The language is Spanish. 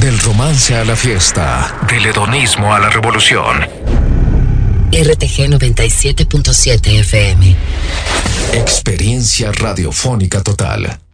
Del romance a la fiesta, del hedonismo a la revolución. RTG 97.7 FM. Experiencia radiofónica total.